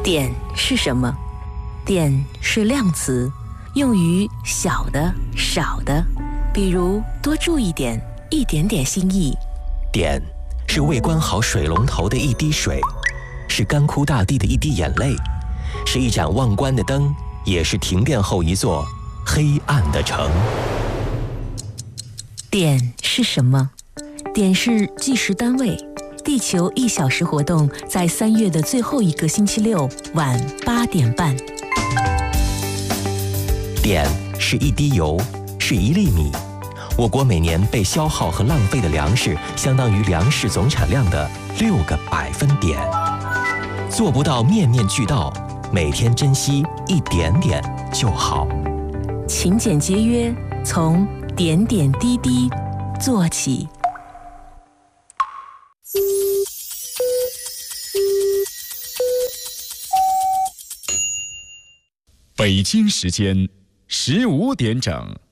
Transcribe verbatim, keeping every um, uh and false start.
点是什么？点是量词，用于小的、少的，比如多注意点、一点点心意。 点是未关好水龙头的一滴水，是干枯大地的一滴眼泪，是一盏忘关的灯，也是停电后一座黑暗的城。 点是什么？点是计时单位。地球一小时活动在三月的最后一个星期六晚八点半。 点是一滴油，是一粒米。我国每年被消耗和浪费的粮食，相当于粮食总产量的六个百分点。做不到面面俱到，每天珍惜一点点就好。 勤俭节约，从点点滴滴做起。 北京时间十五点整。